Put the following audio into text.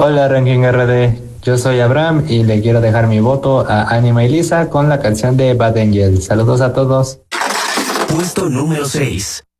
Hola Ranking RD, yo soy Abraham y le quiero dejar mi voto a Anima y Lisa con la canción de Bad Angel. Saludos a todos. Puesto número 6.